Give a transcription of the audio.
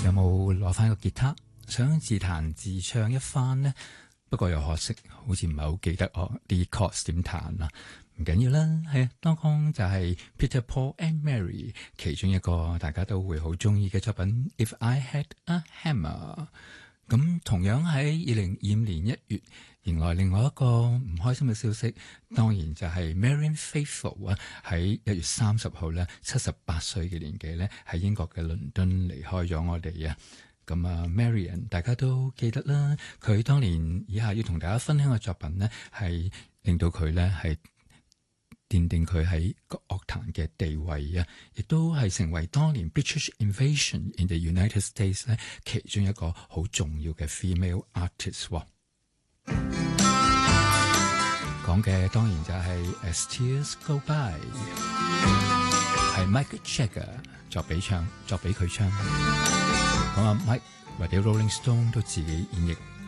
有冇攞翻個吉他，想自彈自唱一番呢？不過又可惜，好似唔係好記得啲 chords 點彈啦。唔緊要啦，係當中就係 Peter Paul and Mary 其中一個大家都會好中意嘅作品 If I Had a Hammer。咁同樣喺2025年1月迎來另外一個唔開心嘅消息，當然就係 Marianne Faithfull 啊，喺1月30號咧78歲嘅年紀咧喺英國嘅倫敦離開咗我哋啊。咁啊 Marianne 大家都記得啦，佢當年以下要同大家分享嘅作品呢，係令到佢咧係奠定佢喺樂壇嘅地位啊，亦都係成為當年 British Invasion in the United States 咧其中一個好重要嘅 female artist。講嘅當然就係 As Tears Go By， 係 Mike Jagger 作俾佢唱。咁啊 Mike 或者 Rolling Stone 都自己演繹